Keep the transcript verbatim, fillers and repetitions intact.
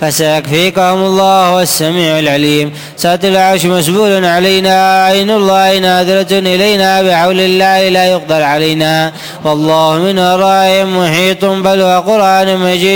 فسيكفيكهم الله والسميع العليم. ساتر العرش مسبول علينا، عين الله ناظرة إلينا، بحول الله لا يقدر علينا، والله من ورائهم محيط، بل هو قرآن مجيد